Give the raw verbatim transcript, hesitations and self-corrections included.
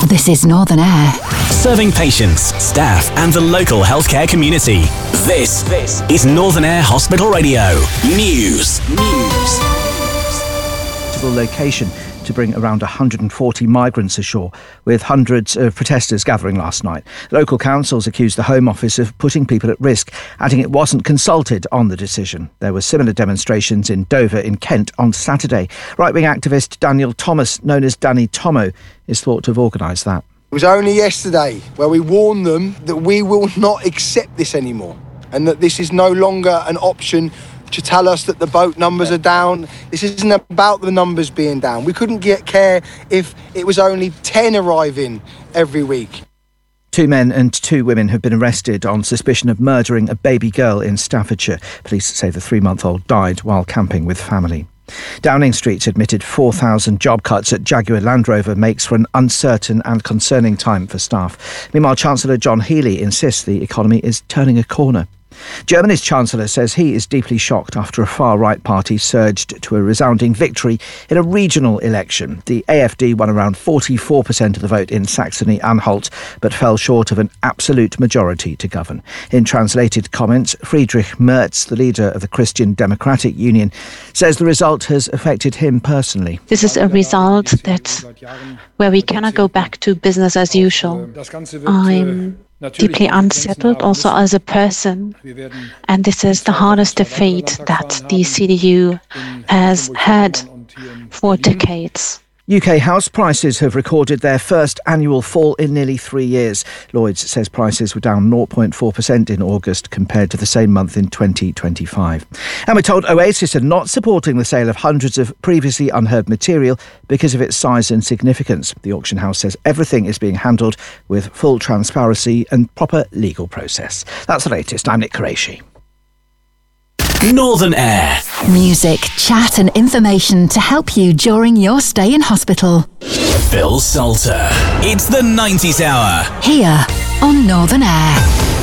This is Northern Air. Serving patients, staff and the local healthcare community. This, this is Northern Air Hospital Radio. News. News. Location to bring around one hundred forty migrants ashore, with hundreds of protesters gathering last night. Local councils accused the Home Office of putting people at risk, adding it wasn't consulted on the decision. There were similar demonstrations in Dover in Kent on Saturday. Right-wing activist Daniel Thomas, known as Danny Tomo, is thought to have organised that. It was only yesterday where we warned them that we will not accept this anymore and that this is no longer an option to tell us that the boat numbers are down. This isn't about the numbers being down. We couldn't get care if it was only ten arriving every week. Two men and two women have been arrested on suspicion of murdering a baby girl in Staffordshire. Police say the three-month-old died while camping with family. Downing Street admitted four thousand job cuts at Jaguar Land Rover makes for an uncertain and concerning time for staff. Meanwhile, Chancellor John Healey insists the economy is turning a corner. Germany's Chancellor says he is deeply shocked after a far-right party surged to a resounding victory in a regional election. The A F D won around forty-four percent of the vote in Saxony-Anhalt, but fell short of an absolute majority to govern. In translated comments, Friedrich Merz, the leader of the Christian Democratic Union, says the result has affected him personally. This is a result that where we cannot go back to business as usual. I'm deeply unsettled also as a person, and this is the hardest defeat that the C D U has had for decades. U K house prices have recorded their first annual fall in nearly three years. Lloyds says prices were down zero point four percent in August compared to the same month in twenty twenty-five. And we're told Oasis are not supporting the sale of hundreds of previously unheard material because of its size and significance. The auction house says everything is being handled with full transparency and proper legal process. That's the latest. I'm Nick Qureshi. Northern Air. Music, chat and information to help you during your stay in hospital. Phil Salter. It's the nineties Hour. Here on Northern Air.